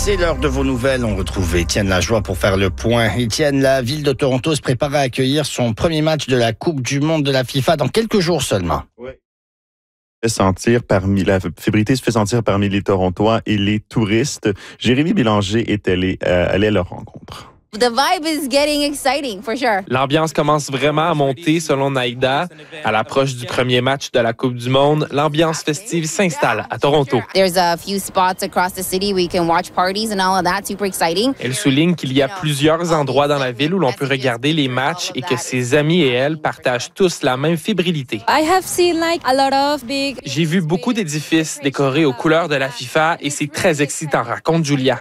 C'est l'heure de vos nouvelles. On retrouve Étienne Lajoie pour faire le point. Étienne, la ville de Toronto se prépare à accueillir son premier match de la Coupe du monde de la FIFA dans quelques jours seulement. Oui. La fébrilité se fait sentir parmi les Torontois et les touristes. Jérémy Bélanger est allé à leur rencontre. The vibe is getting exciting, for sure. L'ambiance commence vraiment à monter selon Naïda. À l'approche du premier match de la Coupe du monde, l'ambiance festive s'installe à Toronto. There's a few spots across the city where you can watch parties and all of that. Super exciting. Elle souligne qu'il y a plusieurs endroits dans la ville où l'on peut regarder les matchs et que ses amis et elle partagent tous la même fébrilité. J'ai vu beaucoup d'édifices décorés aux couleurs de la FIFA et c'est très excitant, raconte Julia.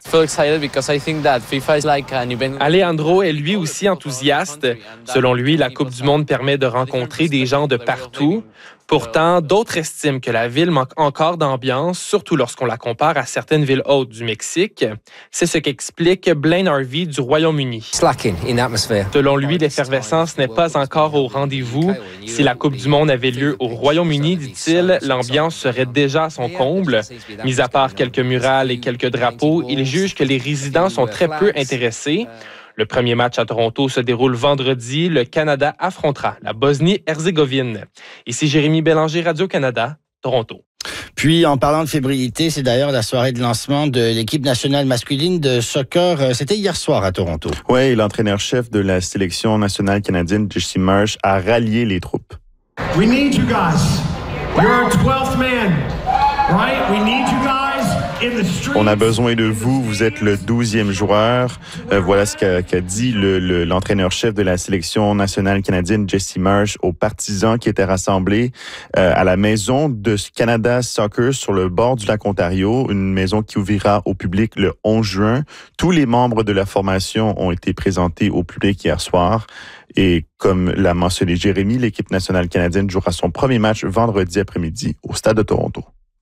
Alejandro est lui aussi enthousiaste. Selon lui, la Coupe du monde permet de rencontrer des gens de partout. Pourtant, d'autres estiment que la ville manque encore d'ambiance, surtout lorsqu'on la compare à certaines villes hautes du Mexique. C'est ce qu'explique Blaine Harvey du Royaume-Uni. Selon lui, l'effervescence n'est pas encore au rendez-vous. Si la Coupe du monde avait lieu au Royaume-Uni, dit-il, l'ambiance serait déjà à son comble. Mis à part quelques murales et quelques drapeaux, il juge que les résidents sont très peu intéressés. Le premier match à Toronto se déroule vendredi. Le Canada affrontera la Bosnie-Herzégovine. Ici Jérémy Bélanger, Radio-Canada, Toronto. Puis, en parlant de fébrilité, c'est d'ailleurs la soirée de lancement de l'équipe nationale masculine de soccer. C'était hier soir à Toronto. Oui, l'entraîneur-chef de la sélection nationale canadienne, Jesse Marsh, a rallié les troupes. We need you guys. You're our 12th man, right? We need you guys. On a besoin de vous, vous êtes le 12e joueur. Voilà ce qu'a dit l'entraîneur-chef de la sélection nationale canadienne, Jesse Marsh, aux partisans qui étaient rassemblés à la maison de Canada Soccer sur le bord du lac Ontario, une maison qui ouvrira au public le 11 juin. Tous les membres de la formation ont été présentés au public hier soir. Et comme l'a mentionné Jérémy, l'équipe nationale canadienne jouera son premier match vendredi après-midi au Stade de Toronto.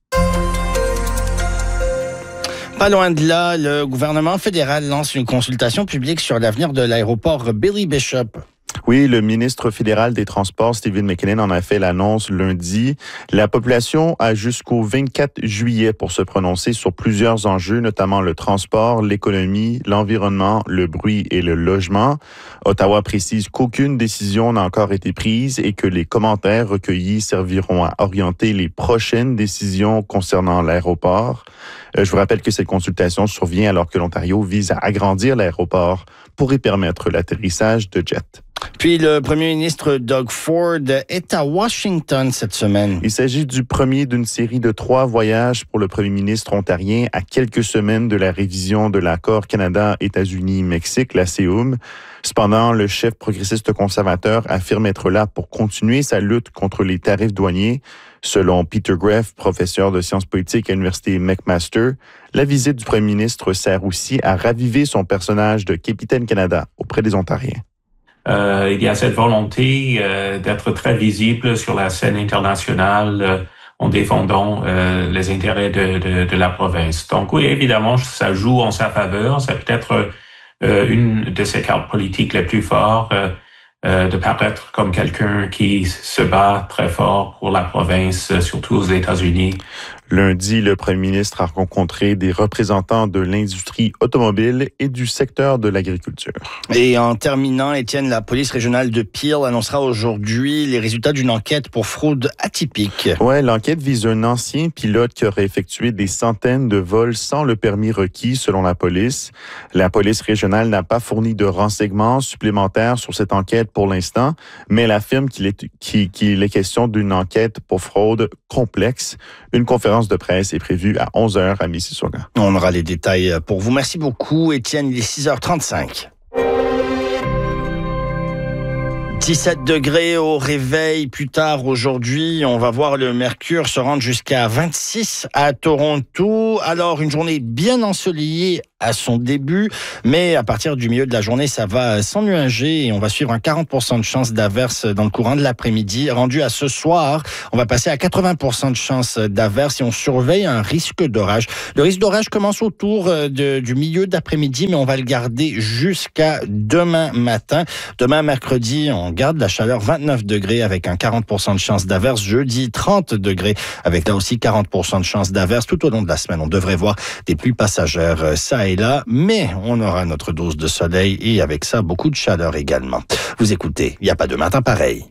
Pas loin de là, le gouvernement fédéral lance une consultation publique sur l'avenir de l'aéroport Billy Bishop. Oui, le ministre fédéral des Transports, Stephen McKinnon, en a fait l'annonce lundi. La population a jusqu'au 24 juillet pour se prononcer sur plusieurs enjeux, notamment le transport, l'économie, l'environnement, le bruit et le logement. Ottawa précise qu'aucune décision n'a encore été prise et que les commentaires recueillis serviront à orienter les prochaines décisions concernant l'aéroport. Je vous rappelle que cette consultation survient alors que l'Ontario vise à agrandir l'aéroport pour y permettre l'atterrissage de jets. Puis le premier ministre Doug Ford est à Washington cette semaine. Il s'agit du premier d'une série de 3 voyages pour le premier ministre ontarien à quelques semaines de la révision de l'accord Canada-États-Unis-Mexique, la CEUM. Cependant, le chef progressiste conservateur affirme être là pour continuer sa lutte contre les tarifs douaniers. Selon Peter Graff, professeur de sciences politiques à l'Université McMaster, la visite du premier ministre sert aussi à raviver son personnage de Capitaine Canada auprès des Ontariens. Il y a cette volonté d'être très visible sur la scène internationale en défendant les intérêts de la province. Donc oui, évidemment, ça joue en sa faveur. C'est peut-être une de ses cartes politiques les plus fortes, de paraître comme quelqu'un qui se bat très fort pour la province, surtout aux États-Unis. Lundi, le premier ministre a rencontré des représentants de l'industrie automobile et du secteur de l'agriculture. Et en terminant, Étienne, la police régionale de Peel annoncera aujourd'hui les résultats d'une enquête pour fraude atypique. Ouais, l'enquête vise un ancien pilote qui aurait effectué des centaines de vols sans le permis requis, selon la police. La police régionale n'a pas fourni de renseignements supplémentaires sur cette enquête pour l'instant, mais elle affirme qu'il est question d'une enquête pour fraude complexe. Une conférence de presse est prévue à 11h à Mississauga. On aura les détails pour vous. Merci beaucoup, Étienne. Il est 6h35. 17 degrés au réveil. Plus tard aujourd'hui, on va voir le mercure se rendre jusqu'à 26 à Toronto. Alors, une journée bien ensoleillée à son début, mais à partir du milieu de la journée, ça va s'ennuager et on va suivre un 40% de chance d'averse dans le courant de l'après-midi. Rendu à ce soir, on va passer à 80% de chance d'averse et on surveille un risque d'orage. Le risque d'orage commence autour du milieu d'après-midi, mais on va le garder jusqu'à demain matin. Demain, mercredi, on garde la chaleur 29 degrés avec un 40% de chance d'averse. Jeudi, 30 degrés avec là aussi 40% de chance d'averse. Tout au long de la semaine, on devrait voir des pluies passagères ça ça et là, mais on aura notre dose de soleil et avec ça, beaucoup de chaleur également. Vous écoutez, il n'y a pas de matin pareil.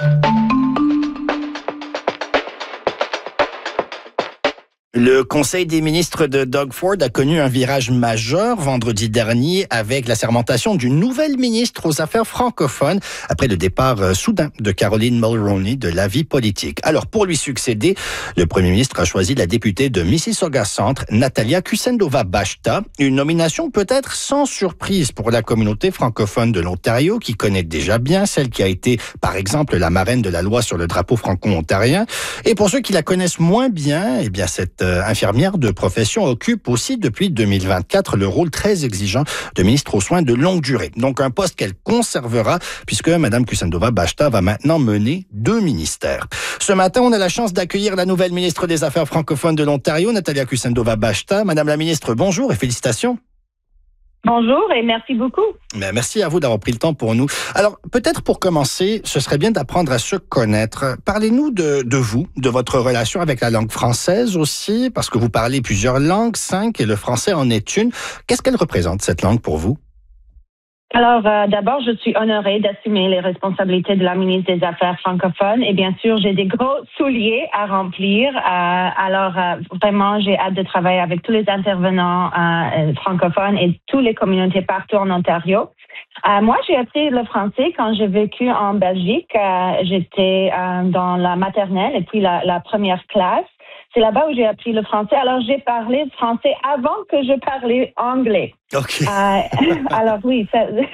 Le Conseil des ministres de Doug Ford a connu un virage majeur vendredi dernier avec l'assermentation d'une nouvelle ministre aux Affaires francophones après le départ soudain de Caroline Mulroney de la vie politique. Alors, pour lui succéder, le premier ministre a choisi la députée de Mississauga Centre, Natalia Kusendova-Bashta, une nomination peut-être sans surprise pour la communauté francophone de l'Ontario qui connaît déjà bien celle qui a été, par exemple, la marraine de la loi sur le drapeau franco-ontarien. Et pour ceux qui la connaissent moins bien, eh bien, cette infirmière de profession occupe aussi depuis 2024 le rôle très exigeant de ministre aux soins de longue durée. Donc un poste qu'elle conservera puisque Mme Kusendova-Bashta va maintenant mener 2 ministères. Ce matin, on a la chance d'accueillir la nouvelle ministre des Affaires francophones de l'Ontario, Natalia Kusendova-Bashta. Madame la ministre, bonjour et félicitations. Bonjour et merci beaucoup. Merci à vous d'avoir pris le temps pour nous. Alors, peut-être pour commencer, ce serait bien d'apprendre à se connaître. Parlez-nous de vous, de votre relation avec la langue française aussi, parce que vous parlez plusieurs langues, 5, et le français en est une. Qu'est-ce qu'elle représente, cette langue, pour vous? Alors, d'abord, je suis honorée d'assumer les responsabilités de la ministre des Affaires francophones et bien sûr, j'ai des gros souliers à remplir. Vraiment, j'ai hâte de travailler avec tous les intervenants francophones et toutes les communautés partout en Ontario. Moi, j'ai appris le français quand j'ai vécu en Belgique. J'étais dans la maternelle et puis la première classe. C'est là-bas où j'ai appris le français. Alors, j'ai parlé français avant que je parlais anglais. OK. Alors, oui.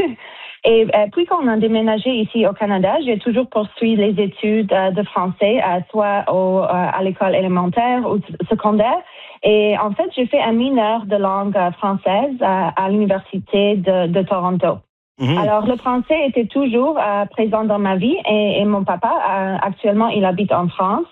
Et puis, quand on a déménagé ici au Canada, j'ai toujours poursuivi les études de français, soit à l'école élémentaire ou secondaire. Et en fait, j'ai fait un mineur de langue française à l'Université de Toronto. Mmh. Alors, le français était toujours présent dans ma vie et mon papa, actuellement, il habite en France.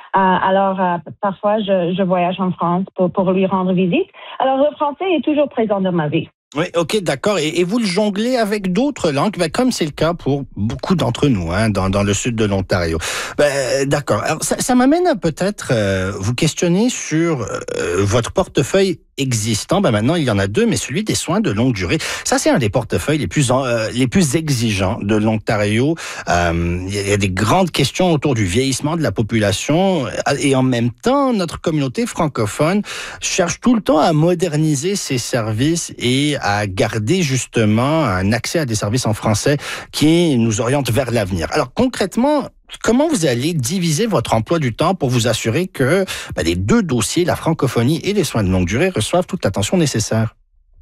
Parfois, je voyage en France pour lui rendre visite. Alors, le français est toujours présent dans ma vie. Oui, OK, d'accord. Et vous le jonglez avec d'autres langues, comme c'est le cas pour beaucoup d'entre nous, dans le sud de l'Ontario. D'accord. Alors, ça m'amène à peut-être vous questionner sur votre portefeuille existant. Maintenant, il y en a 2, mais celui des soins de longue durée. Ça, c'est un des portefeuilles les plus exigeants de l'Ontario. Il y a des grandes questions autour du vieillissement de la population et en même temps, notre communauté francophone cherche tout le temps à moderniser ses services et à garder justement un accès à des services en français qui nous oriente vers l'avenir. Alors concrètement, comment vous allez diviser votre emploi du temps pour vous assurer que les 2 dossiers, la francophonie et les soins de longue durée, reçoivent toute l'attention nécessaire?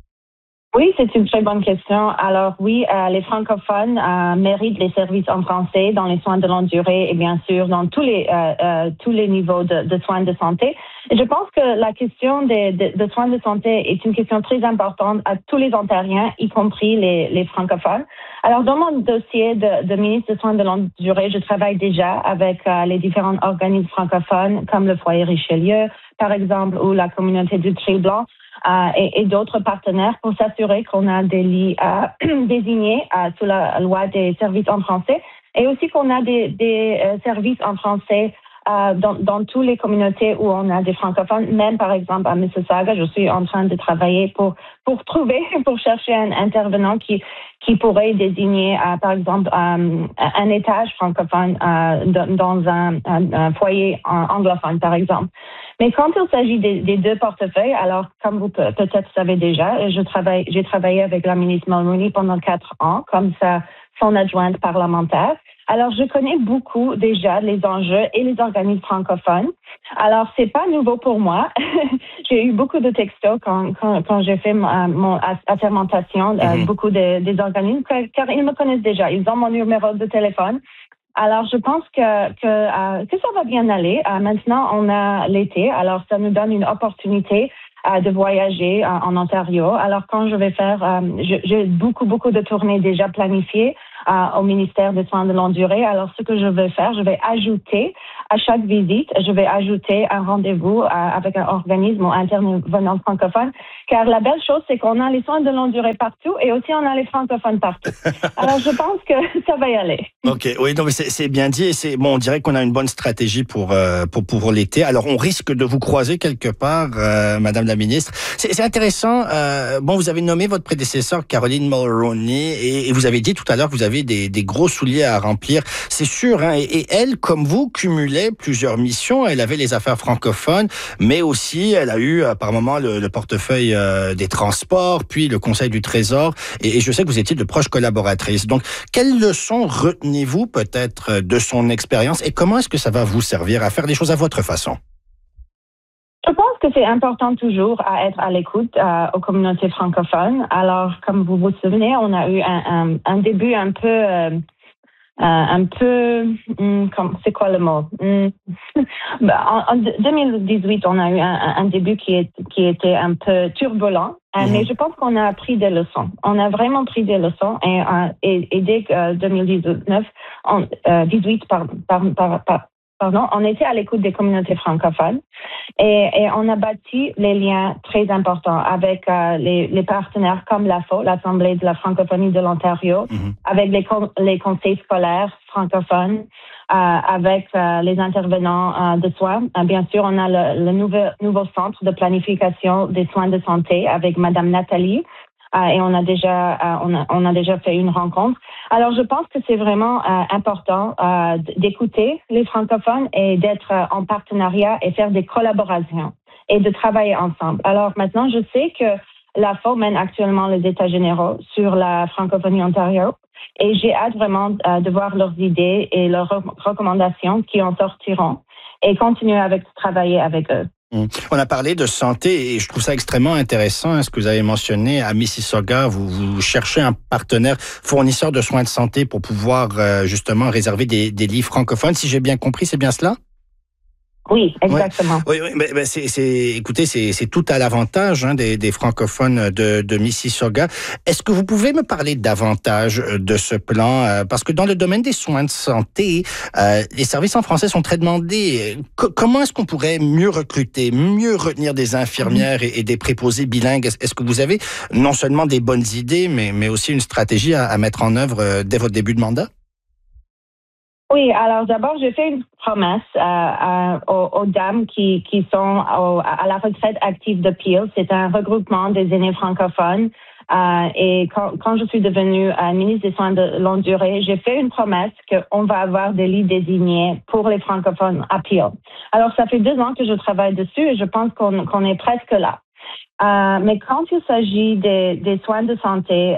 Oui, c'est une très bonne question. Alors oui, les francophones méritent les services en français dans les soins de longue durée et bien sûr dans tous les niveaux de soins de santé. Et je pense que la question de soins de santé est une question très importante à tous les Ontariens, y compris les francophones. Alors dans mon dossier de ministre de soins de longue durée, je travaille déjà avec les différents organismes francophones comme le Foyer Richelieu, par exemple, ou la communauté du Tri-Blanc. Et d'autres partenaires pour s'assurer qu'on a des lits désignés sous la loi des services en français et aussi qu'on a des services en français dans toutes les communautés où on a des francophones, même par exemple à Mississauga. Je suis en train de travailler pour chercher un intervenant qui pourrait désigner, par exemple, un étage francophone dans un foyer anglophone, par exemple. Mais quand il s'agit des 2 portefeuilles, alors comme vous peut-être savez déjà, j'ai travaillé avec la ministre Mulroney pendant 4 ans comme son adjointe parlementaire. Alors, je connais beaucoup déjà les enjeux et les organismes francophones. Alors, c'est pas nouveau pour moi. J'ai eu beaucoup de textos quand j'ai fait mon assermentation, beaucoup des organismes, car ils me connaissent déjà. Ils ont mon numéro de téléphone. Alors, je pense que ça va bien aller. Maintenant, on a l'été. Alors, ça nous donne une opportunité de voyager en Ontario. Alors, quand je vais faire, j'ai beaucoup de tournées déjà planifiées au ministère des Soins de longue durée. Alors, ce que je vais faire, je vais ajouter à chaque visite, je vais ajouter un rendez-vous avec un organisme ou intervenant francophone, car la belle chose, c'est qu'on a les soins de longue durée partout et aussi on a les francophones partout. Alors, je pense que ça va y aller. OK, oui, non, mais c'est bien dit. Et on dirait qu'on a une bonne stratégie pour l'été. Alors, on risque de vous croiser quelque part, Madame la ministre. C'est intéressant. Vous avez nommé votre prédécesseur, Caroline Mulroney, et vous avez dit tout à l'heure que vous avez des gros souliers à remplir. C'est sûr, hein. Et elle, comme vous, cumulait plusieurs missions. Elle avait les affaires francophones, mais aussi, elle a eu, par moment, le portefeuille des transports, puis le Conseil du Trésor. Et je sais que vous étiez de proches collaboratrices. Donc, quelles leçons retenez-vous peut-être de son expérience et comment est-ce que ça va vous servir à faire les choses à votre façon? Je pense que c'est important toujours à être à l'écoute aux communautés francophones. Alors, comme vous vous souvenez, on a eu un début un peu, c'est quoi le mot? En 2018, on a eu un début qui était un peu turbulent, mais je pense qu'on a appris des leçons. On a vraiment pris des leçons et dès 2019, 18, on était à l'écoute des communautés francophones et on a bâti les liens très importants avec les partenaires comme l'AFO, l'Assemblée de la francophonie de l'Ontario, avec les conseils scolaires francophones, avec les intervenants de soins. Bien sûr, on a le nouveau centre de planification des soins de santé avec Madame Nathalie. Et on a déjà fait une rencontre. Alors, je pense que c'est vraiment important d'écouter les francophones et d'être en partenariat et faire des collaborations et de travailler ensemble. Alors, maintenant, je sais que l'AFO mène actuellement les États généraux sur la francophonie Ontario et j'ai hâte vraiment de voir leurs idées et leurs recommandations qui en sortiront et continuer à travailler avec eux. On a parlé de santé et je trouve ça extrêmement intéressant, ce que vous avez mentionné à Mississauga. Vous cherchez un partenaire fournisseur de soins de santé pour pouvoir justement réserver des lits francophones. Si j'ai bien compris, c'est bien cela? Oui, exactement. Oui, mais c'est tout à l'avantage des francophones de Mississauga. Est-ce que vous pouvez me parler davantage de ce plan? Parce que dans le domaine des soins de santé, les services en français sont très demandés. Comment est-ce qu'on pourrait mieux recruter, mieux retenir des infirmières et des préposés bilingues? Est-ce que vous avez non seulement des bonnes idées, mais aussi une stratégie à mettre en œuvre dès votre début de mandat? Oui, alors d'abord, j'ai fait une promesse aux dames qui sont à la retraite active de Peel. C'est un regroupement des aînés francophones. Et quand je suis devenue ministre des Soins de longue durée, j'ai fait une promesse qu'on va avoir des lits désignés pour les francophones à Peel. Alors, ça fait 2 ans que je travaille dessus et je pense qu'on est presque là. Mais quand il s'agit des soins de santé,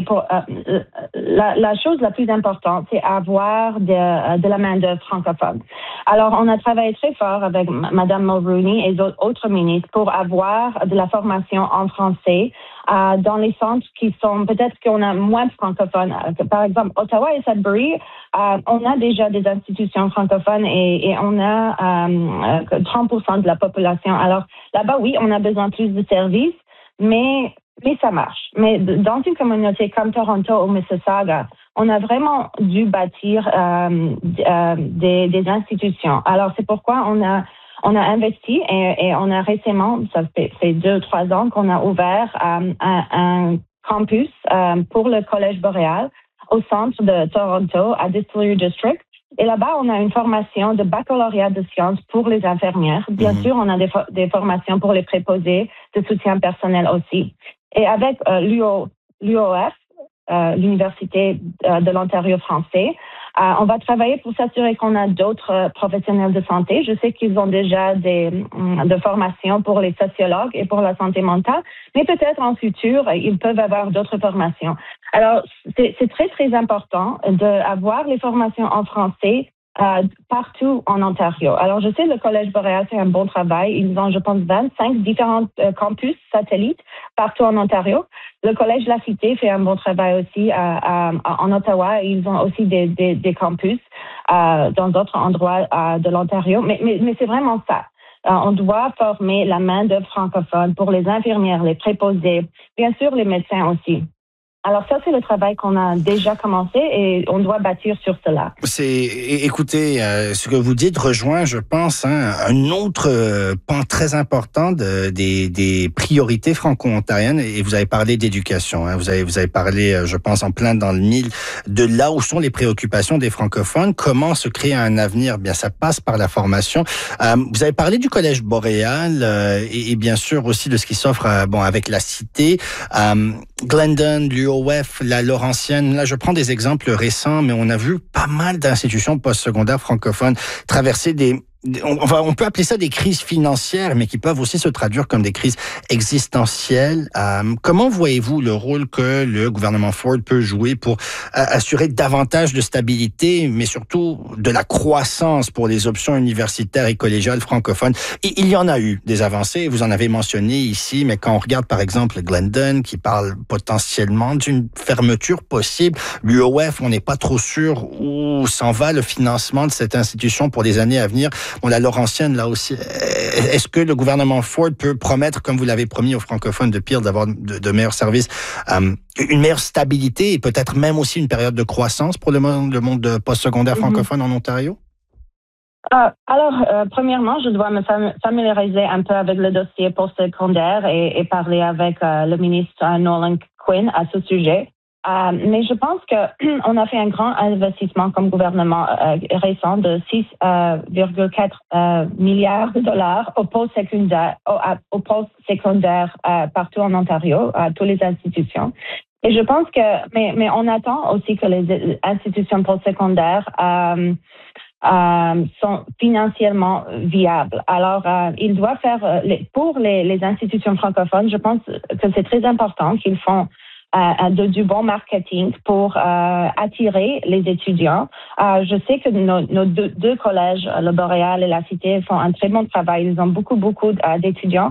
la chose la plus importante, c'est avoir de la main-d'œuvre francophone. Alors, on a travaillé très fort avec Madame Mulroney et autres ministres pour avoir de la formation en français dans les centres qui sont, peut-être qu'on a moins de francophones. Par exemple, Ottawa et Sudbury, on a déjà des institutions francophones et on a 30% de la population. Alors, là-bas, oui, on a besoin de plus de services, mais ça marche. Mais dans une communauté comme Toronto ou Mississauga, on a vraiment dû bâtir des institutions. Alors, c'est pourquoi on a investi et on a récemment, ça fait 2-3 ans qu'on a ouvert un campus pour le Collège Boréal au centre de Toronto, à Distillery District. Et là-bas, on a une formation de baccalauréat de sciences pour les infirmières. Bien sûr, on a des formations pour les préposés, de soutien personnel aussi. Et avec l'UOF, l'Université de l'Ontario français, on va travailler pour s'assurer qu'on a d'autres professionnels de santé. Je sais qu'ils ont déjà de formations pour les sociologues et pour la santé mentale, mais peut-être en futur, ils peuvent avoir d'autres formations. Alors, c'est très, très important d'avoir les formations en français partout en Ontario. Alors, je sais le Collège Boréal fait un bon travail. Ils ont, je pense, 25 différents campus satellites partout en Ontario. Le Collège La Cité fait un bon travail aussi en Ottawa. Ils ont aussi des campus dans d'autres endroits de l'Ontario. Mais c'est vraiment ça. On doit former la main-d'œuvre francophone pour les infirmières, les préposés, bien sûr les médecins aussi. Alors ça, c'est le travail qu'on a déjà commencé et on doit bâtir sur cela. Écoutez, ce que vous dites rejoint, je pense, un autre pan très important des priorités franco-ontariennes. Et vous avez parlé d'éducation. Vous avez parlé, je pense, en plein dans le mille de là où sont les préoccupations des francophones. Comment se créer un avenir? Bien, ça passe par la formation. Vous avez parlé du Collège Boréal et bien sûr aussi de ce qui s'offre avec la Cité. Glendon, l'UOF, la Laurentienne. Là, je prends des exemples récents, mais on a vu pas mal d'institutions postsecondaires francophones traverser on peut appeler ça des crises financières, mais qui peuvent aussi se traduire comme des crises existentielles. Comment voyez-vous le rôle que le gouvernement Ford peut jouer pour assurer davantage de stabilité, mais surtout de la croissance pour les options universitaires et collégiales francophones? Et il y en a eu des avancées, vous en avez mentionné ici, mais quand on regarde par exemple Glendon, qui parle potentiellement d'une fermeture possible, l'UOF, on n'est pas trop sûr où s'en va le financement de cette institution pour les années à venir. La Laurentienne, là aussi. Est-ce que le gouvernement Ford peut promettre, comme vous l'avez promis aux francophones de Peel, d'avoir de meilleurs services, une meilleure stabilité et peut-être même aussi une période de croissance pour le monde postsecondaire francophone en Ontario? Premièrement, je dois me familiariser un peu avec le dossier postsecondaire et parler avec le ministre Nolan Quinn à ce sujet. Mais je pense qu'on a fait un grand investissement comme gouvernement récent de 6,4 milliards de dollars au post-secondaire partout en Ontario, à toutes les institutions. Et je pense mais on attend aussi que les institutions postsecondaires sont financièrement viables. Alors, ils doivent faire, pour les institutions francophones, je pense que c'est très important qu'ils font du bon marketing pour attirer les étudiants. Je sais que nos deux collèges, le Boréal et la Cité, font un très bon travail. Ils ont beaucoup d'étudiants.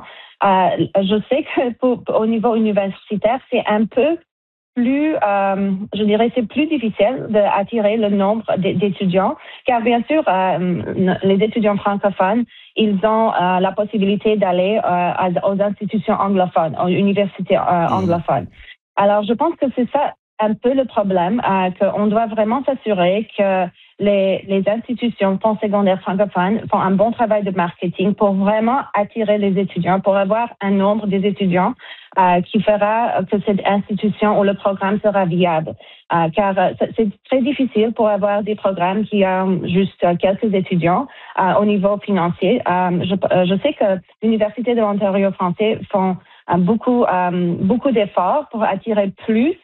Je sais que au niveau universitaire, c'est un peu plus, je dirais, c'est plus difficile d'attirer le nombre d'étudiants, car bien sûr, les étudiants francophones, ils ont la possibilité d'aller aux institutions anglophones, aux universités anglophones. Alors, je pense que c'est ça un peu le problème, qu'on doit vraiment s'assurer que les institutions postsecondaires francophones font un bon travail de marketing pour vraiment attirer les étudiants, pour avoir un nombre des étudiants qui fera que cette institution ou le programme sera viable. Car c'est très difficile pour avoir des programmes qui ont juste quelques étudiants au niveau financier. Je sais que l'Université de l'Ontario français font beaucoup d'efforts pour attirer plus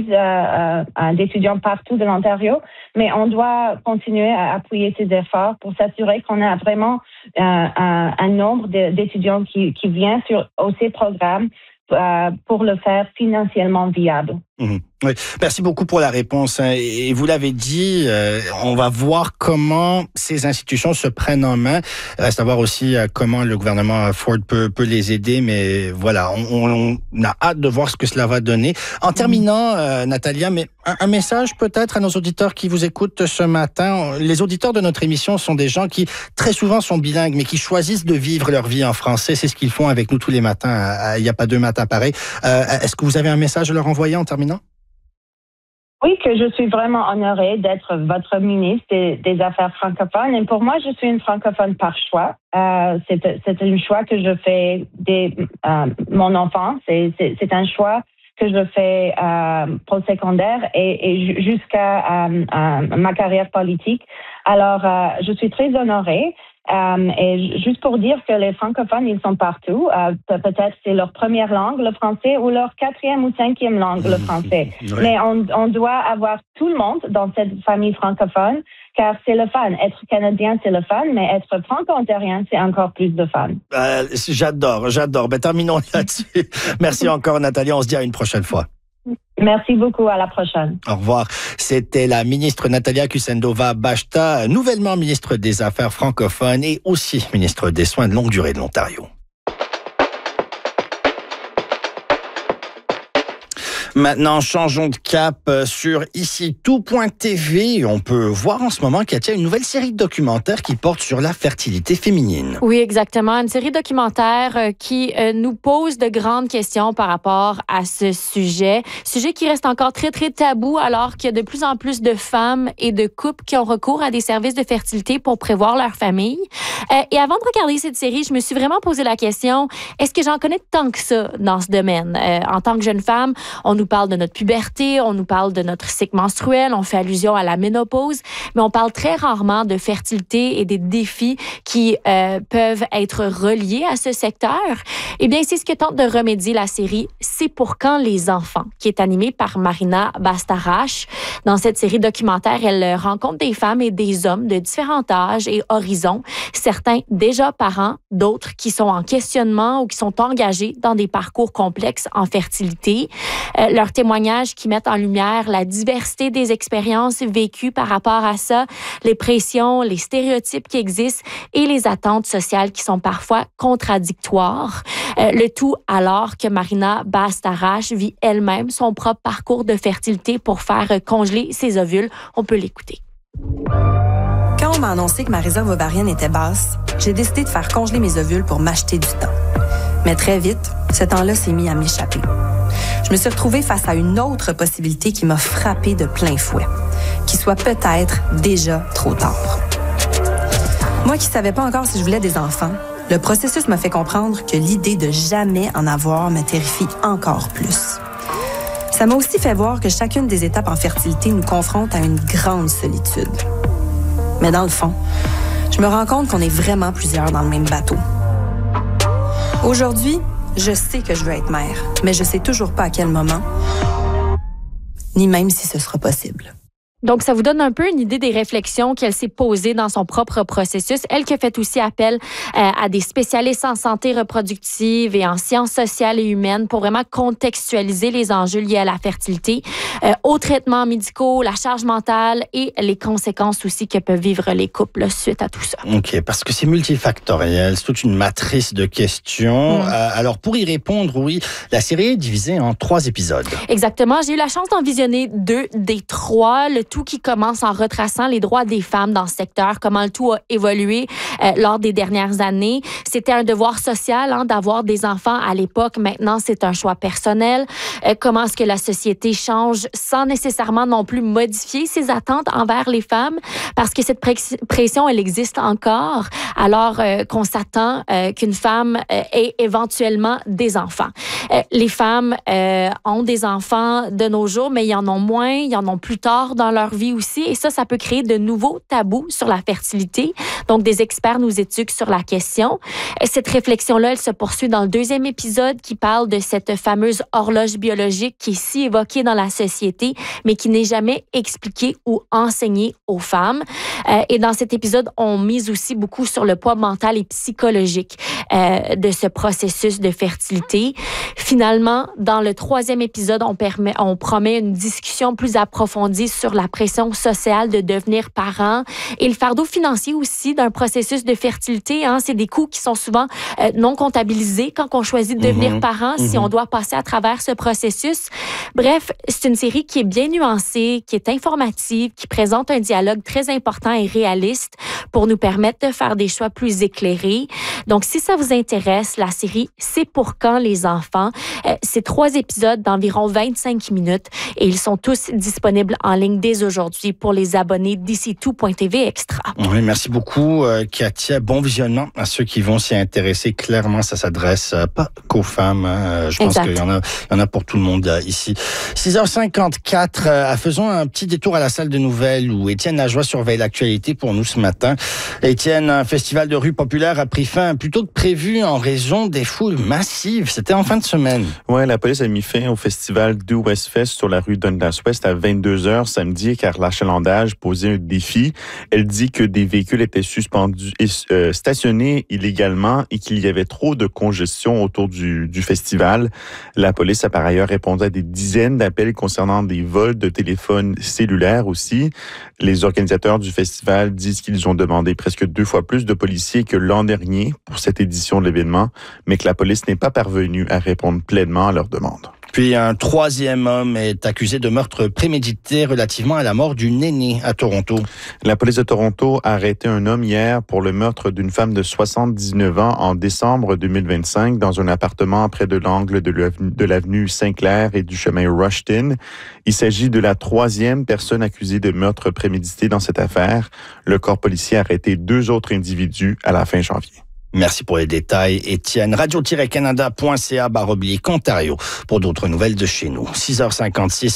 d'étudiants partout de l'Ontario, mais on doit continuer à appuyer ces efforts pour s'assurer qu'on a vraiment un nombre d'étudiants qui vient sur ces programmes pour le faire financièrement viable. Oui, merci beaucoup pour la réponse. Et vous l'avez dit, on va voir comment ces institutions se prennent en main. Reste à voir aussi comment le gouvernement Ford peut les aider. Mais voilà, on a hâte de voir ce que cela va donner. En terminant, Natalia, mais un message peut-être à nos auditeurs qui vous écoutent ce matin. Les auditeurs de notre émission sont des gens qui très souvent sont bilingues, mais qui choisissent de vivre leur vie en français. C'est ce qu'ils font avec nous tous les matins. Il n'y a pas deux matins pareils. Est-ce que vous avez un message à leur envoyer en terminant? Oui, que je suis vraiment honorée d'être votre ministre des Affaires francophones. Et pour moi, je suis une francophone par choix. C'est un choix que je fais dès mon enfance. C'est un choix que je fais post-secondaire et jusqu'à ma carrière politique. Alors, je suis très honorée. Et juste pour dire que les francophones, ils sont partout. Peut-être c'est leur première langue, le français, ou leur 4e ou 5e langue, le français. Oui. Mais on doit avoir tout le monde dans cette famille francophone, car c'est le fun. Être canadien, c'est le fun, mais être franco-ontarien, c'est encore plus de fun. J'adore. Ben, terminons là-dessus. Merci encore, Nathalie. On se dit à une prochaine fois. Merci beaucoup. À la prochaine. Au revoir. C'était la ministre Natalia Kusendova-Bashta, nouvellement ministre des Affaires francophones et aussi ministre des Soins de longue durée de l'Ontario. Maintenant, changeons de cap sur ici tout.tv. On peut voir en ce moment qu'il y a une nouvelle série de documentaires qui porte sur la fertilité féminine. Oui, exactement. Une série documentaire qui nous pose de grandes questions par rapport à ce sujet. Sujet qui reste encore très, très tabou alors qu'il y a de plus en plus de femmes et de couples qui ont recours à des services de fertilité pour prévoir leur famille. Et avant de regarder cette série, je me suis vraiment posé la question, est-ce que j'en connais tant que ça dans ce domaine? En tant que jeune femme, on nous parle de notre puberté, on nous parle de notre cycle menstruel, on fait allusion à la ménopause, mais on parle très rarement de fertilité et des défis qui peuvent être reliés à ce secteur. Eh bien, c'est ce que tente de remédier la série « C'est pour quand les enfants » qui est animée par Marina Bastarache. Dans cette série documentaire, elle rencontre des femmes et des hommes de différents âges et horizons, certains déjà parents, d'autres qui sont en questionnement ou qui sont engagés dans des parcours complexes en fertilité. Leurs témoignages qui mettent en lumière la diversité des expériences vécues par rapport à ça, les pressions, les stéréotypes qui existent et les attentes sociales qui sont parfois contradictoires. Le tout alors que Marina Bastarache vit elle-même son propre parcours de fertilité pour faire congeler ses ovules. On peut l'écouter. Quand on m'a annoncé que ma réserve ovarienne était basse, j'ai décidé de faire congeler mes ovules pour m'acheter du temps. Mais très vite, ce temps-là s'est mis à m'échapper. Je me suis retrouvée face à une autre possibilité qui m'a frappée de plein fouet, qu'il soit peut-être déjà trop tard. Moi qui savais pas encore si je voulais des enfants, le processus m'a fait comprendre que l'idée de jamais en avoir me terrifie encore plus. Ça m'a aussi fait voir que chacune des étapes en fertilité nous confronte à une grande solitude. Mais dans le fond, je me rends compte qu'on est vraiment plusieurs dans le même bateau. Aujourd'hui, je sais que je veux être mère, mais je sais toujours pas à quel moment, ni même si ce sera possible. Donc, ça vous donne un peu une idée des réflexions qu'elle s'est posées dans son propre processus. Elle qui a fait aussi appel à des spécialistes en santé reproductive et en sciences sociales et humaines pour vraiment contextualiser les enjeux liés à la fertilité, aux traitements médicaux, la charge mentale et les conséquences aussi que peuvent vivre les couples suite à tout ça. OK, parce que c'est multifactoriel, c'est toute une matrice de questions. Alors, pour y répondre, oui, la série est divisée en 3 épisodes. Exactement. J'ai eu la chance d'en visionner 2 des 3. Le tout qui commence en retraçant les droits des femmes dans ce secteur, comment le tout a évolué lors des dernières années. C'était un devoir social d'avoir des enfants à l'époque. Maintenant, c'est un choix personnel. Comment est-ce que la société change sans nécessairement non plus modifier ses attentes envers les femmes? Parce que cette pression, elle existe encore, alors qu'on s'attend qu'une femme ait éventuellement des enfants. Les femmes ont des enfants de nos jours, mais ils en ont moins, ils en ont plus tard dans leur vie aussi. Et ça peut créer de nouveaux tabous sur la fertilité. Donc, des experts nous éduquent sur la question. Cette réflexion-là, elle se poursuit dans le 2e épisode qui parle de cette fameuse horloge biologique qui est si évoquée dans la société, mais qui n'est jamais expliquée ou enseignée aux femmes. Et dans cet épisode, on mise aussi beaucoup sur le poids mental et psychologique de ce processus de fertilité. Finalement, dans le 3e épisode, on promet une discussion plus approfondie sur la pression sociale de devenir parent et le fardeau financier aussi d'un processus de fertilité. C'est des coûts qui sont souvent non comptabilisés quand on choisit de devenir parent, si on doit passer à travers ce processus. Bref, c'est une série qui est bien nuancée, qui est informative, qui présente un dialogue très important et réaliste pour nous permettre de faire des choix plus éclairés. Donc, si ça vous intéresse, la série « C'est pour quand les enfants », c'est 3 épisodes d'environ 25 minutes et ils sont tous disponibles en ligne dès aujourd'hui pour les abonnés d'ici tout.tv Extra. Oui, merci beaucoup, Katia. Bon visionnement à ceux qui vont s'y intéresser. Clairement, ça s'adresse pas qu'aux femmes. Je pense qu'il y en a pour tout le monde ici. 6h54, faisons un petit détour à la salle de nouvelles où Étienne Lajoie surveille l'actualité pour nous ce matin. Étienne, un festival de rue populaire a pris fin plus tôt que prévu en raison des foules massives. C'était en fin de semaine. Oui, la police a mis fin au festival Do West Fest sur la rue Dundas West à 22h samedi car l'achalandage posait un défi. Elle dit que des véhicules étaient suspendus et stationnés illégalement et qu'il y avait trop de congestion autour du festival. La police a par ailleurs répondu à des dizaines d'appels concernant des vols de téléphones cellulaires aussi. Les organisateurs du festival disent qu'ils ont demandé presque 2 fois plus de policiers que l'an dernier pour cette édition de l'événement, mais que la police n'est pas parvenue à répondre pleinement à leurs demandes. Puis un troisième homme est accusé de meurtre prémédité relativement à la mort d'une aînée à Toronto. La police de Toronto a arrêté un homme hier pour le meurtre d'une femme de 79 ans en décembre 2025 dans un appartement près de l'angle de l'avenue Saint-Clair et du chemin Rushton. Il s'agit de la troisième personne accusée de meurtre prémédité dans cette affaire. Le corps policier a arrêté 2 autres individus à la fin janvier. Merci pour les détails, Étienne. Radio-canada.ca/Ontario pour d'autres nouvelles de chez nous. 6h56.